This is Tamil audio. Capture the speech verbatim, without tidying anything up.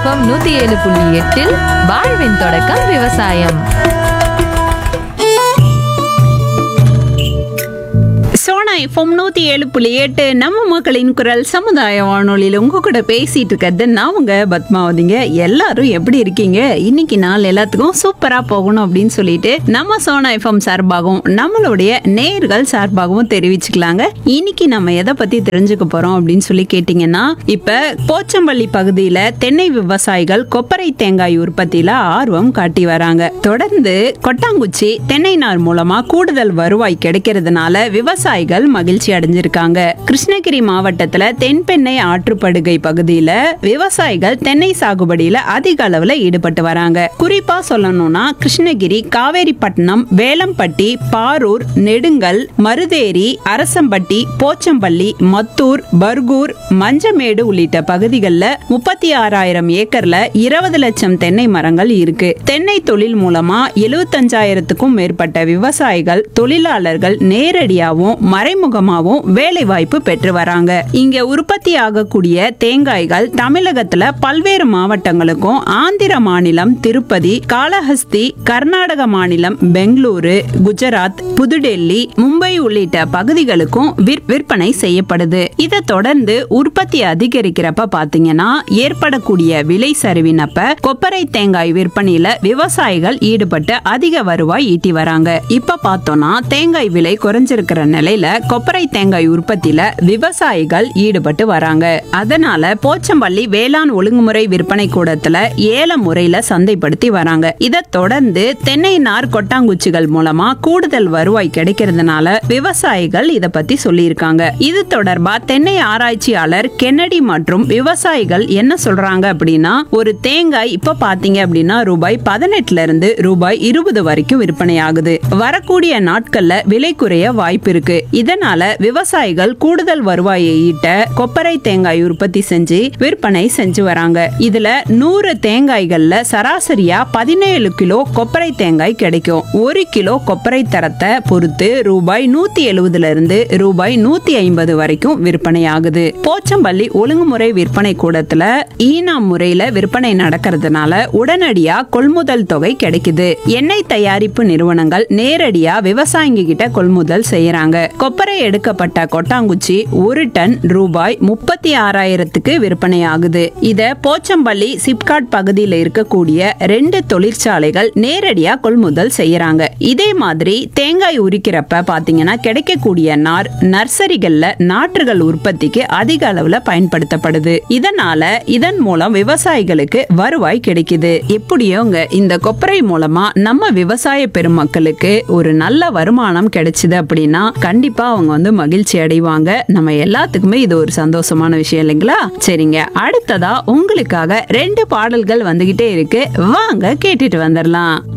எஃப்எம் நூத்தி ஏழு புள்ளி எட்டில் வாழ்வின் தொடக்கம் விவசாயம். சோனா எஃப்எம் நூத்தி ஏழு புள்ளி எட்டு நம்ம மக்களின் குரல் சமுதாய வானொலியில் உங்க கூட பேசிட்டு இருக்கிறது நான் உங்க பத்மாவதிங்க. எல்லாரும் எப்படி இருக்கீங்க? இன்னைக்கு நாள் எல்லாத்துக்கும் சூப்பரா போகணும் அப்படின்னு சொல்லிட்டு நம்ம சோனா எஃப்எம் சார்பாகவும் நம்மளுடைய நேர்கள் சார்பாகவும் தெரிவிச்சுக்கலாங்க. இன்னைக்கு நம்ம எதை பத்தி தெரிஞ்சுக்க போறோம் அப்படின்னு சொல்லி கேட்டீங்கன்னா, இப்ப போச்சம்பள்ளி பகுதியில தென்னை விவசாயிகள் கொப்பரை தேங்காய் உற்பத்தியில ஆர்வம் காட்டி வராங்க. தொடர்ந்து கொட்டாங்குச்சி தென்னை நார் மூலமா கூடுதல் வருவாய் கிடைக்கிறதுனால விவசாயிகள் மகிழ்ச்சி அடைஞ்சிருக்காங்க. கிருஷ்ணகிரி மாவட்டத்துல தென்பெண்ணை ஆற்றுப்படுகை பகுதியில விவசாயிகள் தென்னை சாகுபடியில அதிக அளவுல ஈடுபட்டு வராங்க. குறிப்பா சொல்லணும்னா கிருஷ்ணகிரி, காவேரிப்பட்டினம், வேலம்பட்டி, பாரூர், நெடுங்கல், மருதேரி, அரசம்பட்டி, போச்சம்பள்ளி, மத்தூர், பர்கூர், மஞ்சமேடு உள்ளிட்ட பகுதிகளில் முப்பத்தி ஆறாயிரம் ஏக்கர்ல இருபது லட்சம் தென்னை மரங்கள் இருக்கு. தென்னை தொழில் மூலமா எழுபத்தஞ்சாயிரத்துக்கும் மேற்பட்ட விவசாயிகள், தொழிலாளர்கள் நேரடியாகவும் மறைமுகமாகவும் வேலை வாய்ப்பு பெற்று வராங்க. இங்க உற்பத்தி ஆகக்கூடிய தேங்காய்கள் தமிழகத்துல பல்வேறு மாவட்டங்களுக்கும், ஆந்திர மாநிலம் திருப்பதி, காளஹஸ்தி, கர்நாடக மாநிலம் பெங்களூரு, குஜராத், புதுடெல்லி, மும்பை உள்ளிட்ட பகுதிகளுக்கும் விற்பனை செய்யப்படுது. இதை தொடர்ந்து உற்பத்தி அதிகரிக்கிறப்ப பாத்தீங்கன்னா ஏற்படக்கூடிய விலை சரிவினப்ப கொப்பரை தேங்காய் விற்பனையில விவசாயிகள் ஈடுபட்டு அதிக வருவாய் ஈட்டி வராங்க. இப்ப பார்த்தோம்னா தேங்காய் விலை குறைஞ்சிருக்கிற நிலையில கொப்பரை தேங்காய் உற்பத்தியில விவசாயிகள் ஈடுபட்டு வராங்க. அதனால போச்சம்பள்ளி வேளாண் ஒழுங்குமுறை விற்பனை கூடத்துல ஏல முறையில சந்தைப்படுத்தி வராங்க. இதை தொடர்ந்து தென்னை நார் கொட்டாங்குச்சிகள் மூலமா கூடுதல் வருவாய் கிடைக்கிறதுனால விவசாயிகள் இத பத்தி சொல்லியிருக்காங்க. இது தொடர்பா தென்னை ஆராய்ச்சியாளர் கென்னடி மற்றும் விவசாயிகள் என்ன சொல்றாங்க அப்படின்னா, ஒரு தேங்காய் இப்ப பாத்தீங்க அப்படின்னா ரூபாய் பதினெட்டுல இருந்து ரூபாய் இருபது வரைக்கும் விற்பனை ஆகுது. வரக்கூடிய நாட்கள்ல விலை குறைய வாய்ப்பு இருக்கு. இதனால விவசாயிகள் கூடுதல் வருவாயை ஈட்ட கொப்பரை தேங்காய் உற்பத்தி செஞ்சு விற்பனை செஞ்சு வராங்க. இதுல நூறு தேங்காய்கள்ல சராசரியா பதினேழு கிலோ கொப்பரை தேங்காய் கிடைக்கும். ஒரு கிலோ கொப்பரை தரத்தை பொறுத்து ரூபாய் நூத்தி எழுபதுல இருந்து ரூபாய் நூத்தி ஐம்பது வரைக்கும் விற்பனை ஆகுது. போச்சம்பள்ளி ஒழுங்குமுறை விற்பனை கூடத்துல ஈனா முறையில விற்பனை நடக்கிறதுனால உடனடியா கொள்முதல் தொகை கிடைக்குது. எண்ணெய் தயாரிப்பு நிறுவனங்கள் நேரடியா விவசாயிங்க கிட்ட கொள்முதல் செய்யறாங்க. கொப்பரை எடுக்கப்பட்ட கொட்டாங்குச்சி ஒரு டன் ரூபாய் முப்பத்தி ஆறாயிரத்துக்கு விற்பனை ஆகுது. இத போச்சம்பள்ளி சிப்காட் பகுதியில் இருக்கக்கூடிய ரெண்டு தொழிற்சாலைகள் நேரடியா கொள்முதல் செய்யறாங்க. இதே மாதிரி தேங்காய் உரிக்கிறப்ப பாத்தீங்கன்னா கிடைக்கக்கூடிய நார் நர்சரிகள்ல நாற்றுகள் உற்பத்திக்கு அதிக அளவுல பயன்படுத்தப்படுது. இதனால இதன் மூலம் விவசாயிகளுக்கு வருவாய் கிடைக்குது. எப்படியோங்க இந்த கொப்பரை மூலமா நம்ம விவசாய பெருமக்களுக்கு ஒரு நல்ல வருமானம் கிடைச்சது அப்படின்னா கண்டிப்பா அவங்க வந்து மகிழ்ச்சி அடைவாங்க. நம்ம எல்லாத்துக்குமே இது ஒரு சந்தோஷமான விஷயம் இல்லைங்களா? சரிங்க, அடுத்ததா உங்களுக்காக ரெண்டு பாடல்கள் வந்துகிட்டே இருக்கு, வாங்க கேட்டுட்டு வந்துடலாம்.